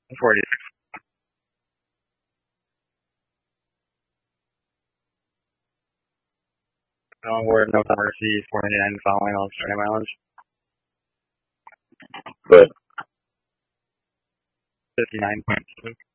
46. Word no mercy 499 following all starting mileage. Good. 59.2.